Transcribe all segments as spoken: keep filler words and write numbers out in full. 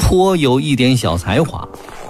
颇有一点小才华。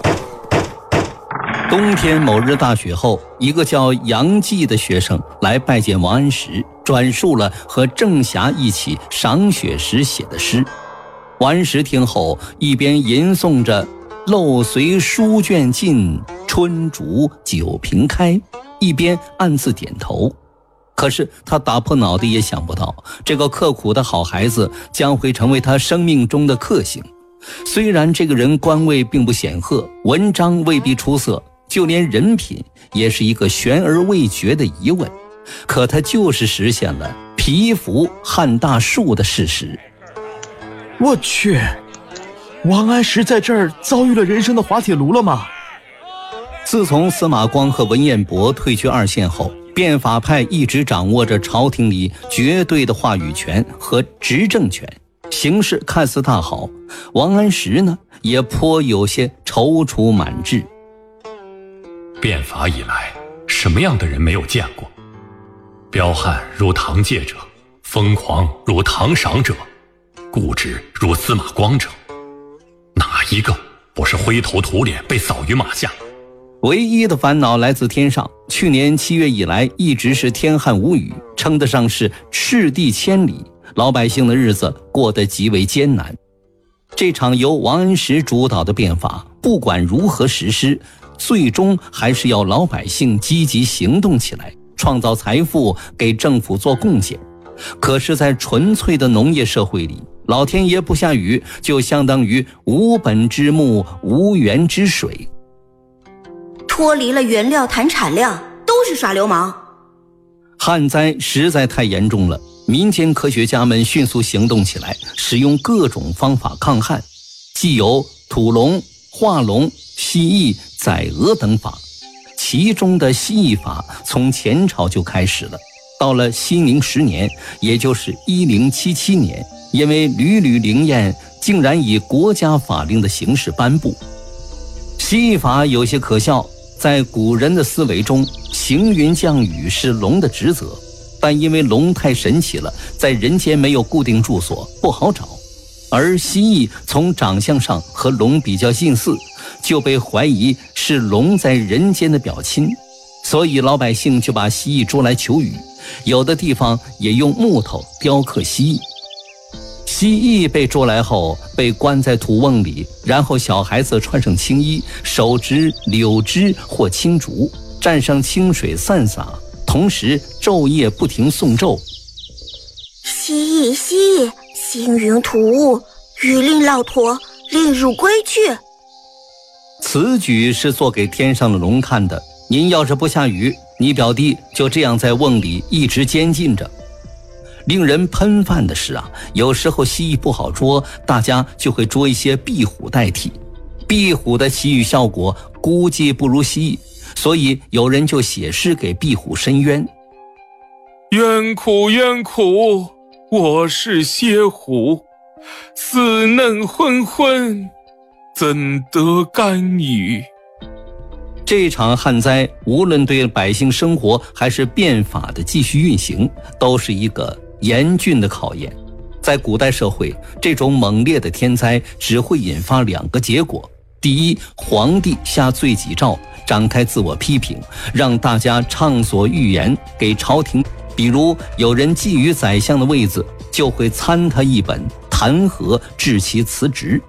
冬天某日大雪后，一个叫杨继的学生来拜见王安石，转述了和郑侠一起赏雪时写的诗。王安石听后，一边吟诵着漏随书卷尽，春竹酒瓶开，一边暗自点头。可是他打破脑袋也想不到，这个刻苦的好孩子将会成为他生命中的克星。虽然这个人官位并不显赫，文章未必出色，就连人品也是一个悬而未决的疑问，可他就是实现了蚍蜉撼大树的事实。 我去，王安石在这儿遭遇了人生的滑铁卢了吗？ 自从司马光和文彦博退居二线后，变法派一直掌握着朝廷里绝对的话语权和执政权，形势看似大好。王安石呢，也颇有些踌躇满志。 变法以来，什么样的人没有见过？彪悍如唐介者，疯狂如唐赏者，固执如司马光者，哪一个不是灰头土脸被扫于马下？ 唯一的烦恼来自天上，去年七月以来一直是天旱无雨，称得上是赤地千里，老百姓的日子过得极为艰难。这场由王安石主导的变法，不管如何实施，最终还是要老百姓积极行动起来，创造财富，给政府做贡献。可是在纯粹的农业社会里，老天爷不下雨，就相当于无本之木，无源之水。 脱离了原料谈产量，都是耍流氓。 旱灾实在太严重了，民间科学家们迅速行动起来，使用各种方法抗旱，既有土龙、化龙、蜥蜴、宰鹅等法。其中的蜥蜴法从前朝就开始了，到了熙宁十年，也就是一零七七年，因为屡屡灵验，竟然以国家法令的形式颁布。蜥蜴法有些可笑，在古人的思维中，行云降雨是龙的职责，但因为龙太神奇了，在人间没有固定住所，不好找，而蜥蜴从长相上和龙比较近似，就被怀疑是龙在人间的表亲，所以老百姓就把蜥蜴捉来求雨，有的地方也用木头雕刻蜥蜴。蜥蜴被捉来后，被关在土瓮里，然后小孩子穿上青衣，手执柳枝或青竹，蘸上清水散洒，同时昼夜不停诵咒。 蜥蜴蜥蜴，星云吐雾，雨令老驼，令汝归去。 此举是做给天上的龙看的，您要是不下雨，你表弟就这样在瓮里一直监禁着。令人喷饭的是啊，有时候蜥蜴不好捉，大家就会捉一些壁虎代替。壁虎的祈雨效果估计不如蜥蜴，所以有人就写诗给壁虎申冤。 冤苦冤苦，我是蝎虎，死嫩昏昏，怎得甘雨？ 这场旱灾无论对百姓生活还是变法的继续运行，都是一个严峻的考验。在古代社会，这种猛烈的天灾只会引发两个结果：第一，皇帝下罪己诏，展开自我批评，让大家畅所欲言，给朝廷，比如有人觊觎宰相的位子，就会参他一本，弹劾致其辞职。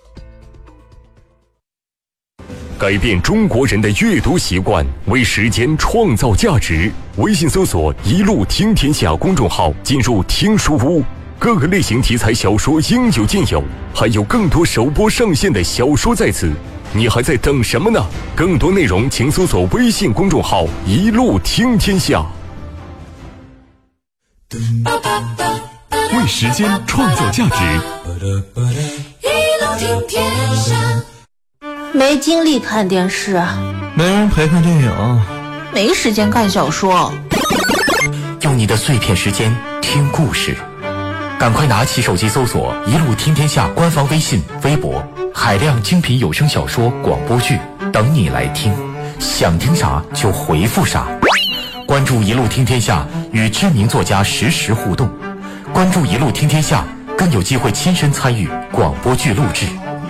改变中国人的阅读习惯，为时间创造价值。微信搜索“一路听天下”公众号，进入听书屋，各个类型题材小说应有尽有，还有更多首播上线的小说在此，你还在等什么呢？更多内容请搜索微信公众号“一路听天下”。为时间创造价值， 一路听天下。没精力看电视， 没人陪看电影， 没时间看小说， 用你的碎片时间听故事，赶快拿起手机搜索一路听天下官方微信微博，海量精品有声小说广播剧等你来听，想听啥就回复啥。关注一路听天下，与知名作家实时互动，关注一路听天下，更有机会亲身参与广播剧录制。